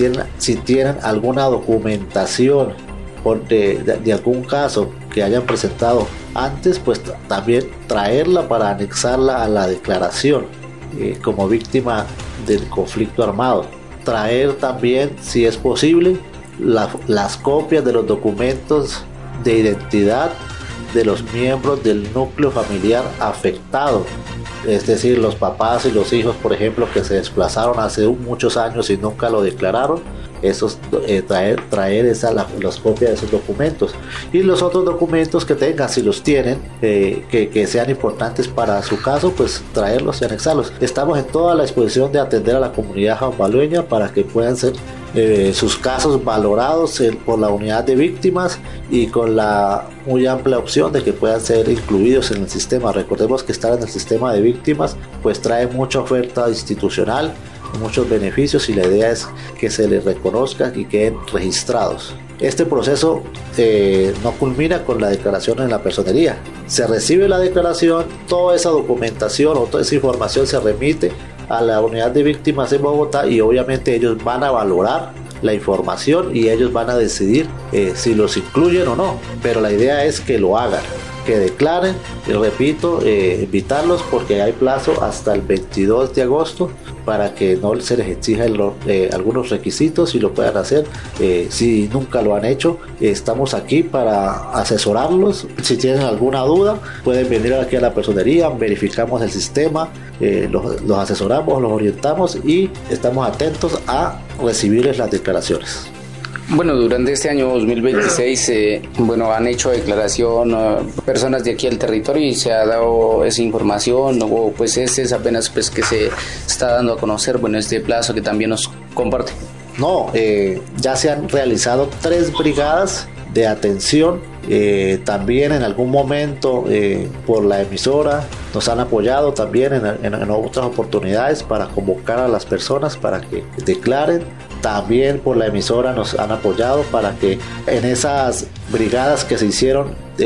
si tienen alguna documentación de algún caso que hayan presentado antes, pues también traerla para anexarla a la declaración como víctima del conflicto armado. Traer también, si es posible, las copias de los documentos de identidad de los miembros del núcleo familiar afectado, es decir, los papás y los hijos, por ejemplo, que se desplazaron hace muchos años y nunca lo declararon. Traer las copias de esos documentos, y los otros documentos que tengan, si los tienen, que sean importantes para su caso, pues traerlos y anexarlos. Estamos en toda la disposición de atender a la comunidad jambaleña para que puedan ser sus casos valorados por la unidad de víctimas, y con la muy amplia opción de que puedan ser incluidos en el sistema. Recordemos que estar en el sistema de víctimas pues trae mucha oferta institucional, muchos beneficios, y la idea es que se les reconozca y queden registrados. Este proceso no culmina con la declaración en la personería. Se recibe la declaración, toda esa documentación o toda esa información se remite a la unidad de víctimas en Bogotá, y obviamente ellos van a valorar la información y ellos van a decidir si los incluyen o no, pero la idea es que lo hagan, que declaren. Y repito, invitarlos, porque hay plazo hasta el 22 de agosto para que no se les exija algunos requisitos y lo puedan hacer. Si nunca lo han hecho, estamos aquí para asesorarlos. Si tienen alguna duda, pueden venir aquí a la personería, verificamos el sistema, los asesoramos, los orientamos y estamos atentos a recibirles las declaraciones. Bueno, durante este año 2026, han hecho declaración personas de aquí al territorio y se ha dado esa información, o pues es apenas pues que se está dando a conocer, este plazo que también nos comparte. No, ya se han realizado 3 brigadas de atención, también en algún momento por la emisora nos han apoyado también en otras oportunidades para convocar a las personas para que declaren. También por la emisora nos han apoyado para que en esas brigadas que se hicieron,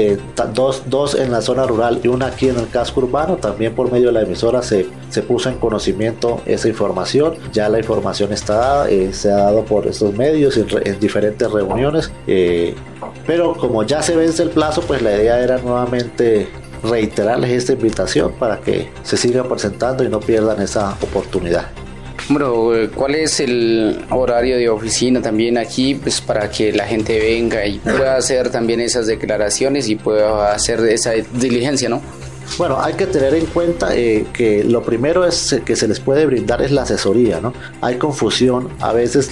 dos en la zona rural y una aquí en el casco urbano, también por medio de la emisora se puso en conocimiento esa información. Ya la información está dada, se ha dado por estos medios en diferentes reuniones, pero como ya se vence el plazo, pues la idea era nuevamente reiterarles esta invitación para que se sigan presentando y no pierdan esa oportunidad. Bueno, ¿cuál es el horario de oficina también aquí, pues para que la gente venga y pueda hacer también esas declaraciones y pueda hacer esa diligencia, ¿no? Bueno, hay que tener en cuenta que lo primero es que se les puede brindar es la asesoría, ¿no? Hay confusión, a veces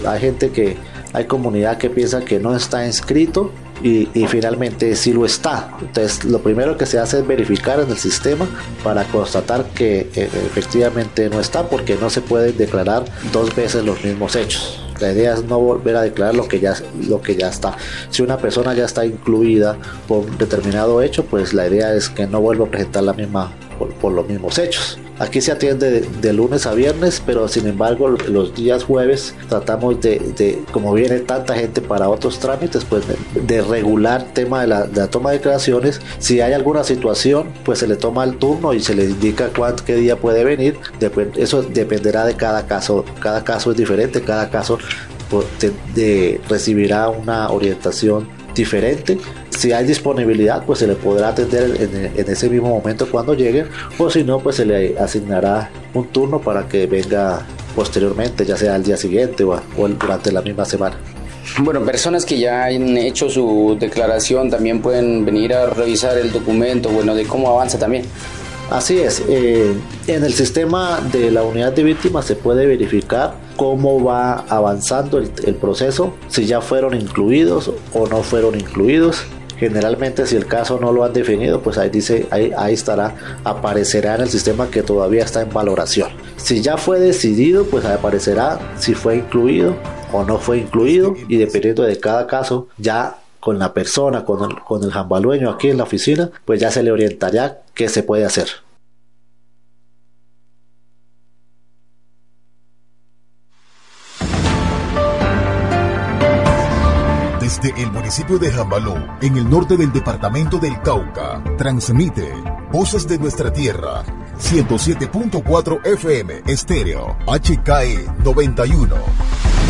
hay comunidad que piensa que no está inscrito y finalmente sí lo está. Entonces lo primero que se hace es verificar en el sistema para constatar que efectivamente no está, porque no se puede declarar 2 veces los mismos hechos. La idea es no volver a declarar lo que ya está. Si una persona ya está incluida por un determinado hecho, pues la idea es que no vuelva a presentar la misma por los mismos hechos. Aquí se atiende de lunes a viernes, pero sin embargo los días jueves tratamos como viene tanta gente para otros trámites, pues de regular tema de la toma de declaraciones. Si hay alguna situación, pues se le toma el turno y se le indica qué día puede venir. Eso dependerá de cada caso. Cada caso es diferente, cada caso recibirá una orientación diferente. Si hay disponibilidad, pues se le podrá atender en ese mismo momento cuando lleguen, o si no, pues se le asignará un turno para que venga posteriormente, ya sea al día siguiente o durante la misma semana. Bueno, personas que ya han hecho su declaración también pueden venir a revisar el documento, de cómo avanza también. Así es, en el sistema de la unidad de víctimas se puede verificar cómo va avanzando el proceso, si ya fueron incluidos o no fueron incluidos. Generalmente, si el caso no lo han definido, pues ahí aparecerá en el sistema que todavía está en valoración. Si ya fue decidido, pues aparecerá si fue incluido o no fue incluido, y dependiendo de cada caso, ya con la persona, con el jambaleño aquí en la oficina, pues ya se le orientará qué se puede hacer. Desde el municipio de Jambalú, en el norte del departamento del Cauca, transmite Voces de Nuestra Tierra, 107.4 FM, estéreo, HKE 91.